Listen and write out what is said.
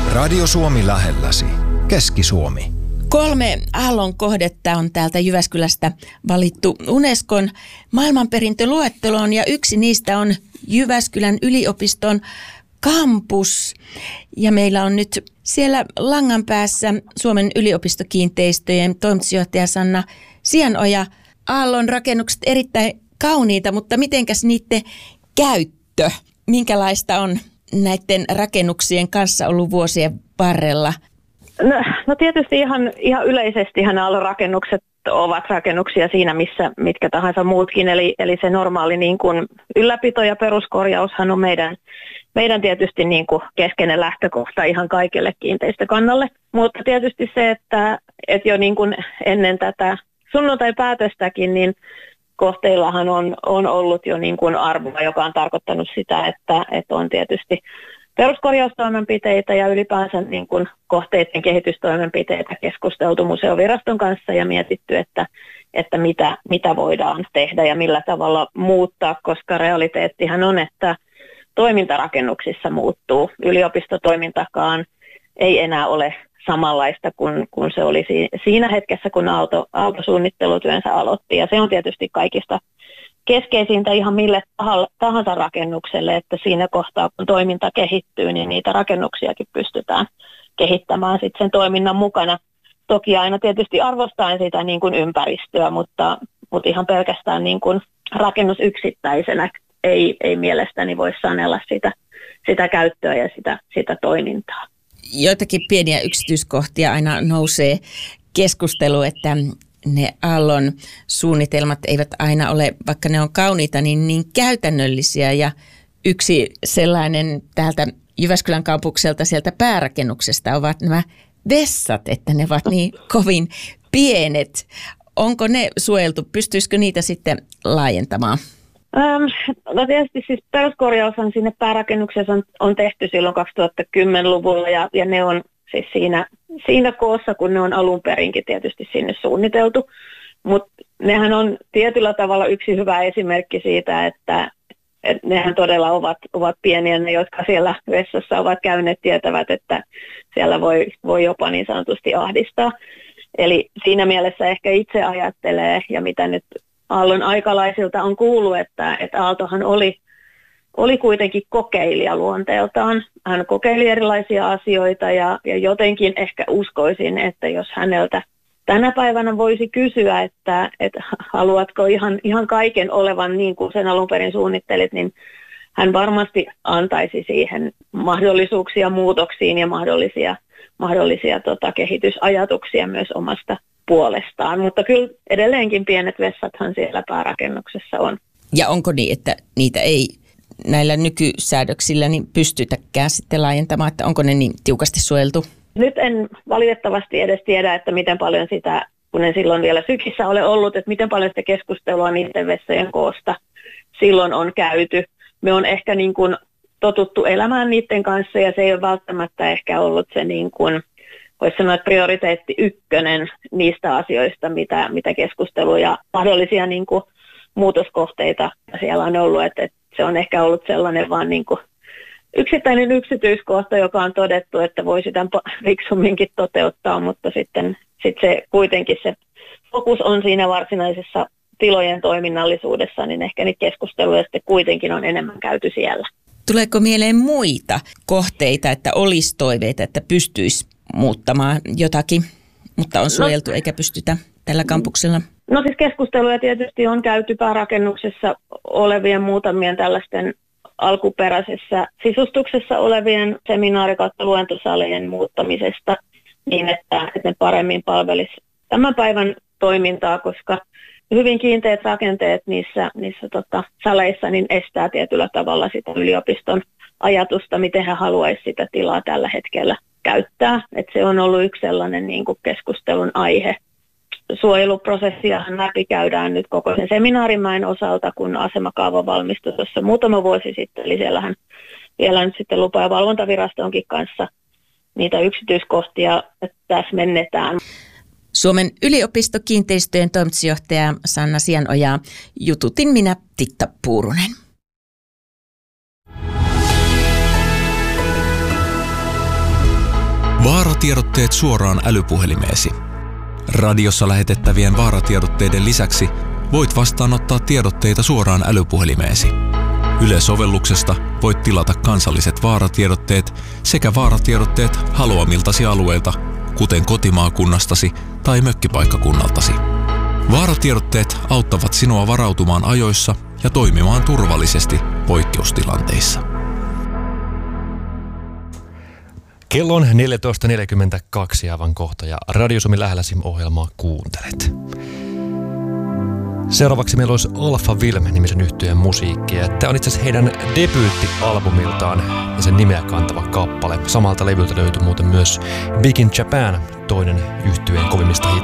Radio Suomi lähelläsi. Keski-Suomi. 3 aallon kohdetta on täältä Jyväskylästä valittu Unescon maailmanperintöluetteloon ja yksi niistä on Jyväskylän yliopiston kampus. Ja meillä on nyt siellä langan päässä Suomen yliopistokiinteistöjen toimitusjohtaja Sanna Sianoja. Aallon rakennukset erittäin kauniita, mutta mitenkäs niiden käyttö? Minkälaista on näiden rakennuksien kanssa ollut vuosien varrella? No tietysti ihan yleisestihän Aallon rakennukset ovat rakennuksia siinä, missä mitkä tahansa muutkin. Eli se normaali niin kuin ylläpito ja peruskorjaushan on meidän tietysti niin kuin keskeinen lähtökohta ihan kaikille kiinteistökannalle. Mutta tietysti se, että jo niin kuin ennen tätä sunnuntai-päätöstäkin, niin kohteillahan on ollut jo niin kuin arvoa, joka on tarkoittanut sitä, että on tietysti peruskorjaustoimenpiteitä ja ylipäänsä niin kuin kohteiden kehitystoimenpiteitä keskusteltu museoviraston kanssa ja mietitty, että mitä voidaan tehdä ja millä tavalla muuttaa, koska realiteettihan on, että toimintarakennuksissa muuttuu. Yliopistotoimintakaan ei enää ole samanlaista kuin se oli siinä hetkessä, kun Aalto suunnittelutyönsä aloitti. Ja se on tietysti kaikista keskeisintä ihan mille tahansa rakennukselle, että siinä kohtaa, kun toiminta kehittyy, niin niitä rakennuksiakin pystytään kehittämään sitten sen toiminnan mukana. Toki aina tietysti arvostaen sitä niin kuin ympäristöä, mutta ihan pelkästään niin kuin rakennus yksittäisenä ei mielestäni voi sanella sitä käyttöä ja sitä toimintaa. Joitakin pieniä yksityiskohtia aina nousee keskustelu, että ne Aallon suunnitelmat eivät aina ole, vaikka ne on kauniita, niin käytännöllisiä. Ja yksi sellainen täältä Jyväskylän kampukselta sieltä päärakennuksesta ovat nämä vessat, että ne ovat niin kovin pienet. Onko ne suojeltu? Pystyisikö niitä sitten laajentamaan? No tietysti siis peruskorjaushan sinne päärakennuksessa on tehty silloin 2010-luvulla ja ne on siis siinä koossa, kun ne on alun perinkin tietysti sinne suunniteltu. Mutta nehän on tietyllä tavalla yksi hyvä esimerkki siitä, että nehän todella ovat pieniä. Ne, jotka siellä vessassa ovat käyneet, tietävät, että siellä voi jopa niin sanotusti ahdistaa. Eli siinä mielessä ehkä itse ajattelee, ja mitä nyt Aallon aikalaisilta on kuullut, että Aaltohan oli kuitenkin kokeilija luonteeltaan. Hän kokeili erilaisia asioita ja jotenkin ehkä uskoisin, että jos häneltä tänä päivänä voisi kysyä, että haluatko ihan kaiken olevan niin kuin sen alun perin suunnittelit, niin hän varmasti antaisi siihen mahdollisuuksia muutoksiin ja mahdollisia kehitysajatuksia myös omasta puolestaan. Mutta kyllä edelleenkin pienet vessathan siellä päärakennuksessa on. Ja onko niin, että niitä ei näillä nykysäädöksillä niin pystytäkään sitten laajentamaan, että onko ne niin tiukasti suojeltu? Nyt en valitettavasti edes tiedä, että miten paljon sitä, kun en silloin vielä sykissä ole ollut, että miten paljon sitä keskustelua niiden vessojen koosta silloin on käyty. Me on ehkä niin kuin totuttu elämään niiden kanssa ja se ei ole välttämättä ehkä ollut se niin kuin, voisi sanoa, että prioriteetti ykkönen niistä asioista, mitä keskusteluja, mahdollisia niin kuin muutoskohteita siellä on ollut, että se on ehkä ollut sellainen vaan niin kuin yksittäinen yksityiskohta, joka on todettu, että voi sitä fiksumminkin toteuttaa, mutta sitten se kuitenkin se fokus on siinä varsinaisessa tilojen toiminnallisuudessa, niin ehkä niitä keskusteluja sitten kuitenkin on enemmän käyty siellä. Tuleeko mieleen muita kohteita, että olisi toiveita, että pystyisi muuttamaan jotakin, mutta on suojeltu eikä pystytä tällä kampuksella? No siis keskusteluja tietysti on käyty päärakennuksessa olevien muutamien tällaisten alkuperäisessä sisustuksessa olevien seminaari- kautta luentosalien muuttamisesta niin, että ne paremmin palvelisi tämän päivän toimintaa, koska hyvin kiinteät rakenteet niissä saleissa niin estää tietyllä tavalla sitä yliopiston ajatusta, miten he haluaisivat sitä tilaa tällä hetkellä käyttää. Että se on ollut yksi sellainen niin kuin keskustelun aihe. Suojeluprosessiahan läpikäydään nyt koko sen seminaarimäen osalta, kun asemakaava valmistui tuossa muutama vuosi sitten. Eli siellähän vielä nyt sitten lupa- ja valvontavirastonkin kanssa niitä yksityiskohtia täsmennetään. Suomen yliopistokiinteistöjen toimitusjohtaja Sanna Sianoja, jututin minä Titta Puurunen. Vaaratiedotteet suoraan älypuhelimeesi. Radiossa lähetettävien vaaratiedotteiden lisäksi voit vastaanottaa tiedotteita suoraan älypuhelimeesi. Yle-sovelluksesta voit tilata kansalliset vaaratiedotteet sekä vaaratiedotteet haluamiltasi alueilta, kuten kotimaakunnastasi tai mökkipaikkakunnaltasi. Vaaratiedotteet auttavat sinua varautumaan ajoissa ja toimimaan turvallisesti poikkeustilanteissa. Kello on 14.42 aivan kohta ja Radio Suomi lähelläsi -ohjelmaa kuuntelet. Seuraavaksi meillä olisi Alpha Wilm-nimisen yhtyeen musiikkia. Tämä on itse asiassa heidän debyyttialbumiltaan ja sen nimeä kantava kappale. Samalta levyltä löytyy muuten myös Big in Japan, toinen yhtyeen kovimmista